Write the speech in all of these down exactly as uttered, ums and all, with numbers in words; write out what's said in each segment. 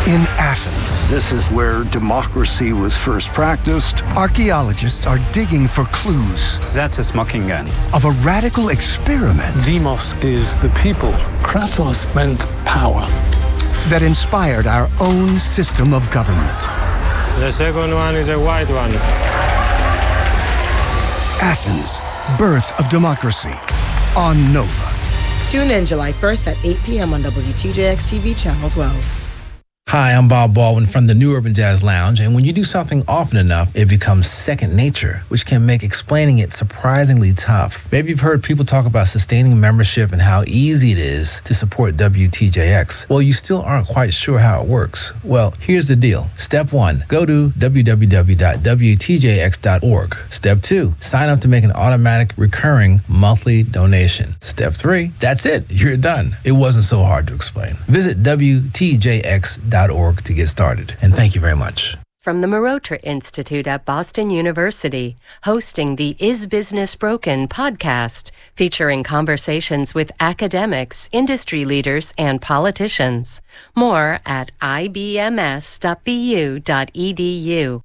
in Athens. This is where democracy was first practiced. Archaeologists are digging for clues. That's a smoking gun. Of a radical experiment. Demos is the people. Kratos meant power. That inspired our own system of government. The second one is a white one. Athens, Birth of Democracy, on Nova. Tune in July first at eight p.m. on W T J X T V Channel twelve. Hi, I'm Bob Baldwin from the New Urban Jazz Lounge, and when you do something often enough, it becomes second nature, which can make explaining it surprisingly tough. Maybe you've heard people talk about sustaining membership and how easy it is to support W T J X. Well, you still aren't quite sure how it works. Well, here's the deal. Step one, go to w w w dot w t j x dot org. Step two, sign up to make an automatic recurring monthly donation. Step three, that's it. You're done. It wasn't so hard to explain. Visit w t j x dot org to get started. And thank you very much. From the Marotra Institute at Boston University, hosting the Is Business Broken podcast, featuring conversations with academics, industry leaders, and politicians. More at i b m s dot b u dot e d u.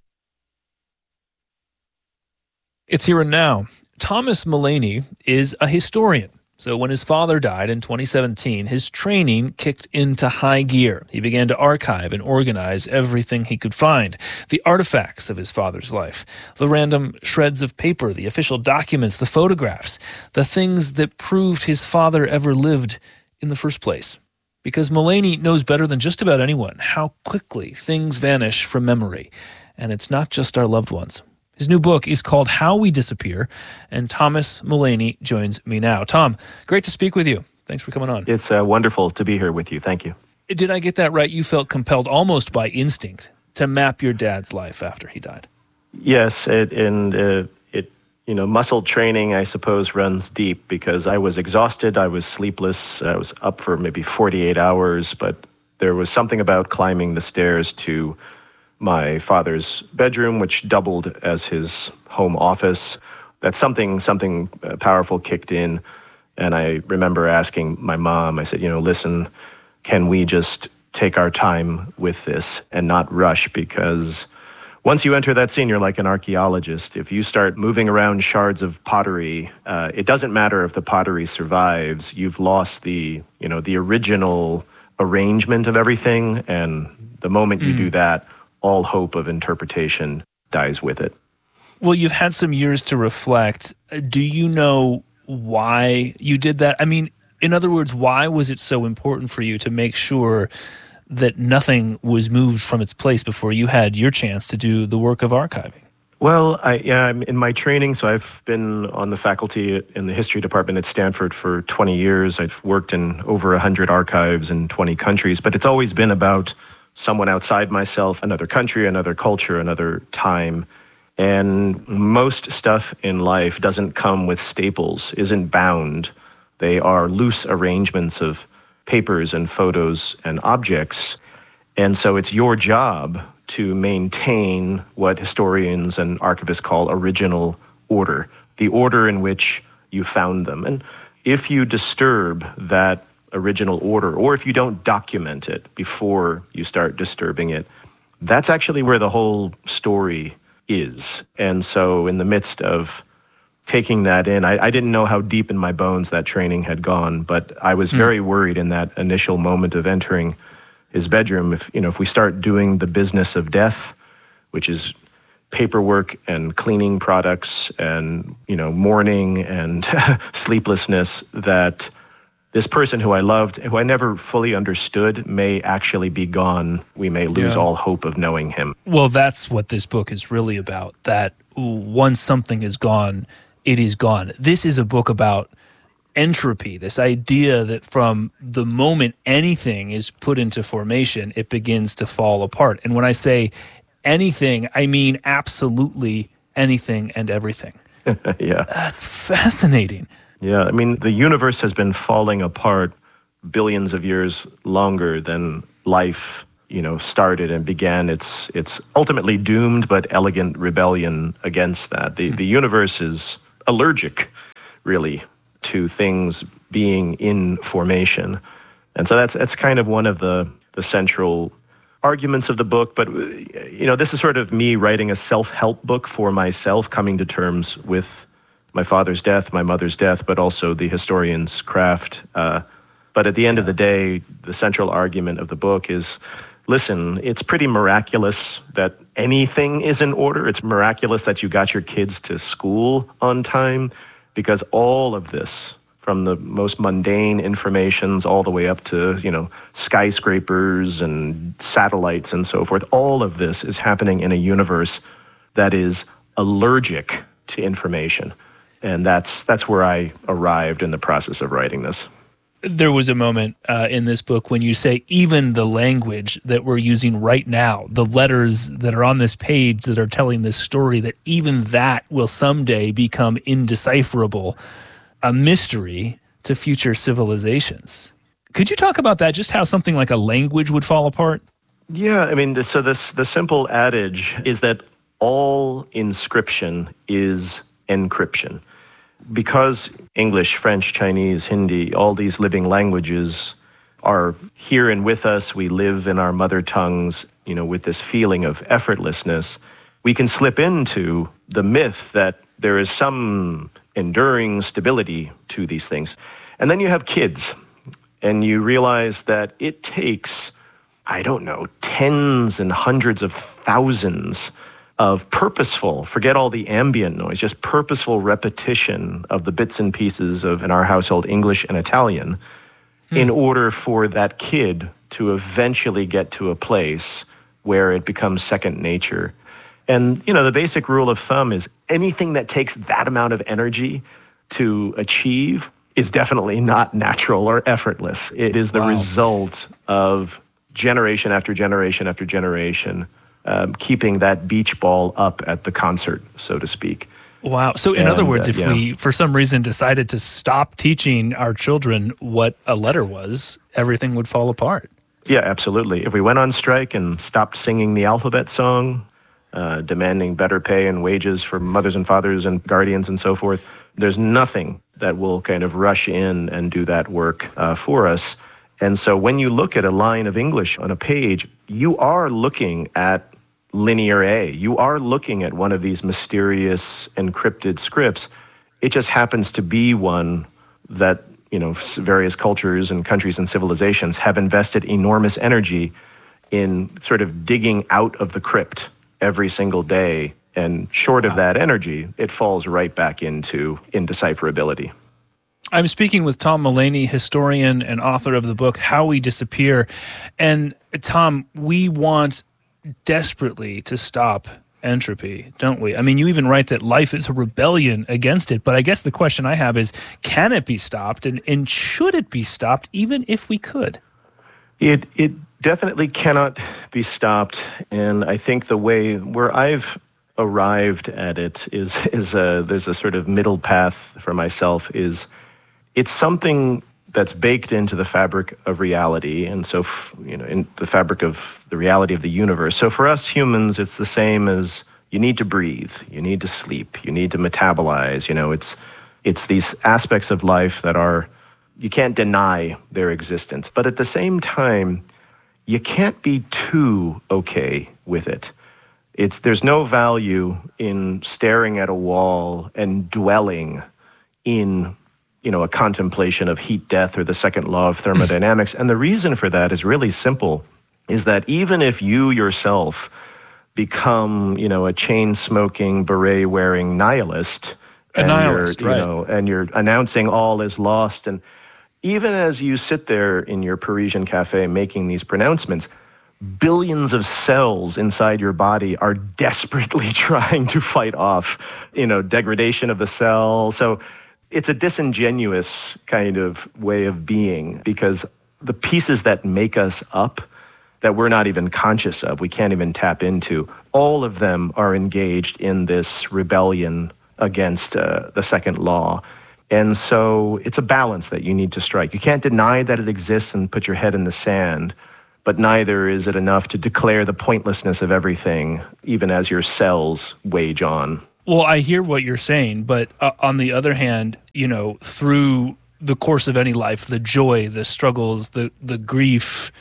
It's here and now. Thomas Mullany is a historian. So when his father died in twenty seventeen, his training kicked into high gear. He began to archive and organize everything he could find. The artifacts of his father's life, the random shreds of paper, the official documents, the photographs, the things that proved his father ever lived in the first place. Because Mullany knows better than just about anyone how quickly things vanish from memory. And it's not just our loved ones. His new book is called How We Disappear, and Thomas Mullany joins me now. Tom, great to speak with you. Thanks for coming on. It's uh, wonderful to be here with you. Thank you. Did I get that right? You felt compelled almost by instinct to map your dad's life after he died. Yes, it, and uh, it, you know, muscle training, I suppose, runs deep because I was exhausted, I was sleepless, I was up for maybe forty-eight hours, but there was something about climbing the stairs to my father's bedroom, which doubled as his home office. That something something uh, powerful kicked in. And I remember asking my mom, I said, you know, listen, can we just take our time with this and not rush? Because once you enter that scene, you're like an archaeologist. If you start moving around shards of pottery, uh, it doesn't matter if the pottery survives. You've lost the, you know, the original arrangement of everything. And the moment mm. you do that, all hope of interpretation dies with it. Well, you've had some years to reflect. Do you know why you did that? I mean, in other words, why was it so important for you to make sure that nothing was moved from its place before you had your chance to do the work of archiving? Well, I, yeah, I'm in my training, so I've been on the faculty in the history department at Stanford for twenty years. I've worked in over one hundred archives in twenty countries, but it's always been about someone outside myself, another country, another culture, another time. And most stuff in life doesn't come with staples, isn't bound. They are loose arrangements of papers and photos and objects. And so it's your job to maintain what historians and archivists call original order, the order in which you found them. And if you disturb that original order, or if you don't document it before you start disturbing it, that's actually where the whole story is. And so in the midst of taking that in, I, I didn't know how deep in my bones that training had gone, but I was mm. very worried in that initial moment of entering his bedroom. If, you know, if we start doing the business of death, which is paperwork and cleaning products and, you know, mourning and sleeplessness, that this person who I loved, who I never fully understood, may actually be gone. We may lose yeah. all hope of knowing him. Well, that's what this book is really about, that once something is gone, it is gone. This is a book about entropy, this idea that from the moment anything is put into formation, it begins to fall apart. And when I say anything, I mean absolutely anything and everything. Yeah. That's fascinating. Yeah, I mean, the universe has been falling apart billions of years longer than life, you know, started and began its its ultimately doomed but elegant rebellion against that. The, the universe is allergic, really, to things being in formation. And so that's that's kind of one of the, the central arguments of the book, but you know, this is sort of me writing a self-help book for myself, coming to terms with my father's death, my mother's death, but also the historian's craft. Uh, but at the end yeah. of the day, the central argument of the book is, listen, it's pretty miraculous that anything is in order. It's miraculous that you got your kids to school on time, because all of this, from the most mundane informations all the way up to, you know, skyscrapers and satellites and so forth, all of this is happening in a universe that is allergic to information. And that's that's where I arrived in the process of writing this. There was a moment uh, in this book when you say even the language that we're using right now, the letters that are on this page that are telling this story, that even that will someday become indecipherable, a mystery to future civilizations. Could you talk about that, just how something like a language would fall apart? Yeah, I mean, so this the simple adage is that all inscription is encryption. Because English, French, Chinese, Hindi, all these living languages are here and with us, we live in our mother tongues, you know, with this feeling of effortlessness, we can slip into the myth that there is some enduring stability to these things. And then you have kids, and you realize that it takes, I don't know, tens and hundreds of thousands of purposeful, forget all the ambient noise, just purposeful repetition of the bits and pieces of, in our household, English and Italian, hmm. in order for that kid to eventually get to a place where it becomes second nature. And, you know, the basic rule of thumb is anything that takes that amount of energy to achieve is definitely not natural or effortless. It is the wow. result of generation after generation after generation Um, keeping that beach ball up at the concert, so to speak. Wow. So in and, other words, uh, if yeah. we, for some reason, decided to stop teaching our children what a letter was, everything would fall apart. Yeah, absolutely. If we went on strike and stopped singing the alphabet song, uh, demanding better pay and wages for mothers and fathers and guardians and so forth, there's nothing that will kind of rush in and do that work uh, for us. And so when you look at a line of English on a page, you are looking at linear A. You are looking at one of these mysterious encrypted scripts. It just happens to be one that, you know, various cultures and countries and civilizations have invested enormous energy in sort of digging out of the crypt every single day. And short of that energy, it falls right back into indecipherability. I'm speaking with Tom Mullaney, historian and author of the book, How We Disappear. And Tom, we want desperately to stop entropy, don't we? I mean, you even write that life is a rebellion against it, but I guess the question I have is, can it be stopped, and, and should it be stopped even if we could? It it definitely cannot be stopped, and I think the way where I've arrived at it is, is a, there's a sort of middle path for myself, is it's something that's baked into the fabric of reality, and so, you know, in the fabric of the reality of the universe. So for us humans, it's the same as you need to breathe, you need to sleep, you need to metabolize. You know, it's it's these aspects of life that are, you can't deny their existence. But at the same time, you can't be too okay with it. It's there's no value in staring at a wall and dwelling in, you know, a contemplation of heat death or the second law of thermodynamics. And the reason for that is really simple, is that even if you yourself become, you know, a chain-smoking, beret-wearing nihilist, a and nihilist, you're, right. you know, and you're announcing all is lost, and even as you sit there in your Parisian cafe making these pronouncements, billions of cells inside your body are desperately trying to fight off, you know, degradation of the cell. So it's a disingenuous kind of way of being, because the pieces that make us up, that we're not even conscious of, we can't even tap into, all of them are engaged in this rebellion against uh, the second law. And so it's a balance that you need to strike. You can't deny that it exists and put your head in the sand, but neither is it enough to declare the pointlessness of everything, even as your cells wage on. Well, I hear what you're saying, but uh, on the other hand, you know, through the course of any life, the joy, the struggles, the the grief,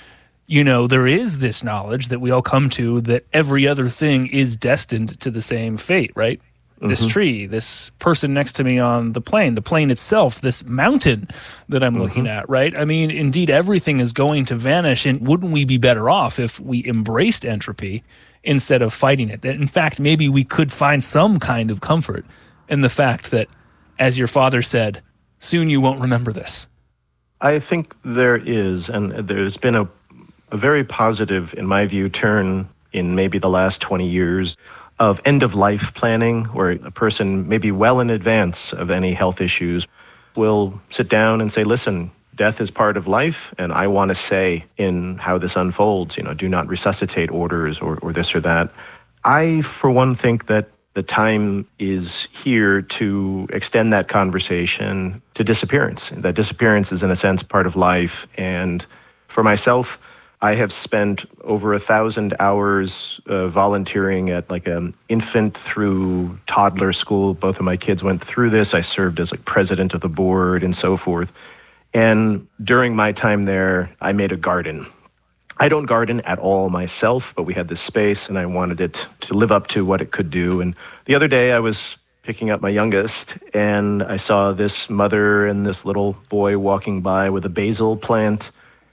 you know, there is this knowledge that we all come to that every other thing is destined to the same fate, right? Mm-hmm. This tree, this person next to me on the plane, the plane itself, this mountain that I'm mm-hmm. looking at, right? I mean, indeed, everything is going to vanish. And wouldn't we be better off if we embraced entropy instead of fighting it? That, in fact, maybe we could find some kind of comfort in the fact that, as your father said, soon you won't remember this. I think there is, and there's been a, a very positive, in my view, turn in maybe the last twenty years of end-of-life planning, where a person, maybe well in advance of any health issues, will sit down and say, listen, death is part of life, and I want to say in how this unfolds, you know, do not resuscitate orders or, or this or that. I, for one, think that the time is here to extend that conversation to disappearance. That disappearance is, in a sense, part of life. And for myself, I have spent over a thousand hours uh, volunteering at like an infant through toddler school. Both of my kids went through this. I served as like president of the board and so forth. And during my time there, I made a garden. I don't garden at all myself, but we had this space and I wanted it to live up to what it could do. And the other day I was picking up my youngest and I saw this mother and this little boy walking by with a basil plant,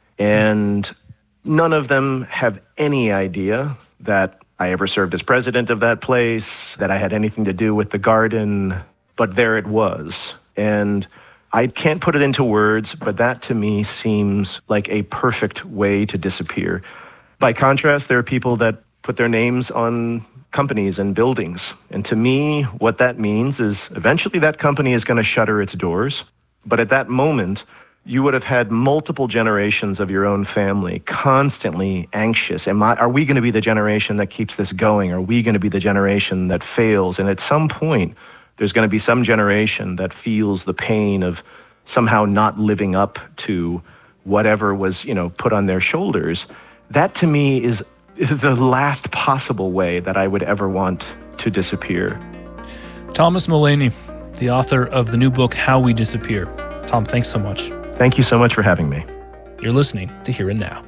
and none of them have any idea that I ever served as president of that place, that I had anything to do with the garden, but there it was. And I can't put it into words, but that to me seems like a perfect way to disappear. By contrast, there are people that put their names on companies and buildings. And to me, what that means is eventually that company is going to shutter its doors. But at that moment, you would have had multiple generations of your own family constantly anxious. Am I, are we going to be the generation that keeps this going? Are we going to be the generation that fails? And at some point, there's going to be some generation that feels the pain of somehow not living up to whatever was, you know, put on their shoulders. That to me is the last possible way that I would ever want to disappear. Thomas Mullaney, the author of the new book, How We Disappear. Tom, thanks so much. Thank you so much for having me. You're listening to Here and Now.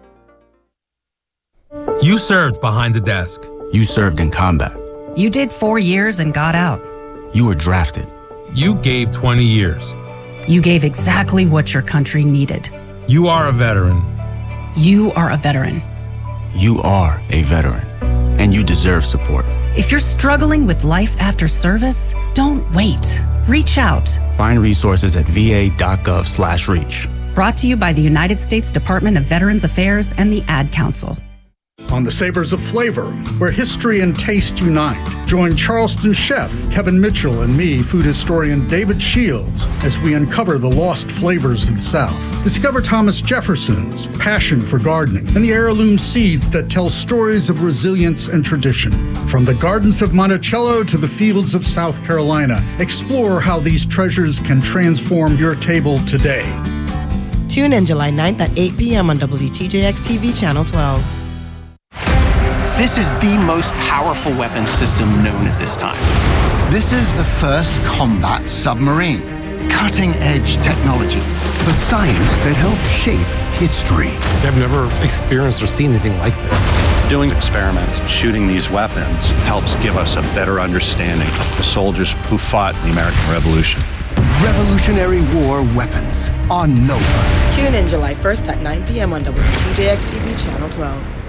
You served behind the desk. You served in combat. You did four years and got out. You were drafted. You gave twenty years. You gave exactly what your country needed. You are a veteran. You are a veteran. You are a veteran, and you deserve support. If you're struggling with life after service, don't wait. Reach out. Find resources at va.gov slash reach. Brought to you by the United States Department of Veterans Affairs and the Ad Council. On the Savors of Flavor, where history and taste unite. Join Charleston chef Kevin Mitchell and me, food historian David Shields, as we uncover the lost flavors of the South. Discover Thomas Jefferson's passion for gardening and the heirloom seeds that tell stories of resilience and tradition. From the gardens of Monticello to the fields of South Carolina, explore how these treasures can transform your table today. Tune in July ninth at eight p.m. on W T J X T V Channel twelve. This is the most powerful weapons system known at this time. This is the first combat submarine. Cutting-edge technology. The science that helps shape history. I've never experienced or seen anything like this. Doing experiments, shooting these weapons, helps give us a better understanding of the soldiers who fought in the American Revolution. Revolutionary War Weapons on Nova. Tune in July first at nine p.m. on W T J X T V Channel twelve.